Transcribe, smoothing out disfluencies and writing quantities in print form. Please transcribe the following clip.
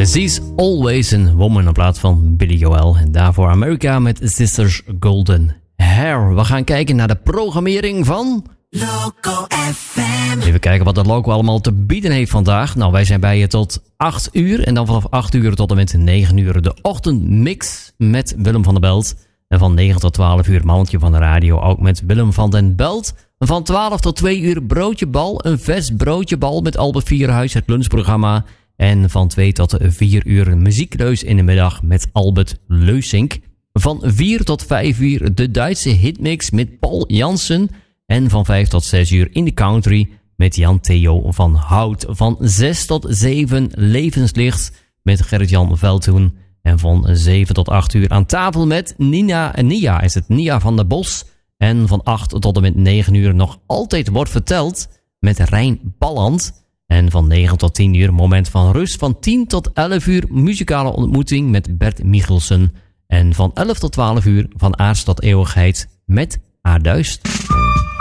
She's Always a Woman in plaats van Billy Joel. En daarvoor America met Sisters Golden Hair. We gaan kijken naar de programmering van Loco FM. Even kijken wat de Loco allemaal te bieden heeft vandaag. Nou, wij zijn bij je tot 8 uur. En dan vanaf 8 uur tot en met 9 uur de ochtendmix met Willem van der Belt. En van 9 tot 12 uur Mannetje van de Radio ook met Willem van den Belt. En van 12 tot 2 uur Broodje Bal. Een vers broodje bal met Albert Vierhuis, het lunchprogramma. En van 2 tot 4 uur Muziekreus in de middag met Albert Leusink. Van 4 tot 5 uur de Duitse hitmix met Paul Jansen. En van 5 tot 6 uur in de country met Jan Theo van Hout. Van 6 tot 7 Levenslicht met Gerrit-Jan Veldhoen. En van 7 tot 8 uur aan tafel met Nia van der Bos. En van 8 tot en met 9 uur nog altijd wordt verteld met Rijn Balland. En van 9 tot 10 uur moment van rust. Van 10 tot 11 uur muzikale ontmoeting met Bert Michelsen. En van 11 tot 12 uur van aards tot eeuwigheid met Aarduist.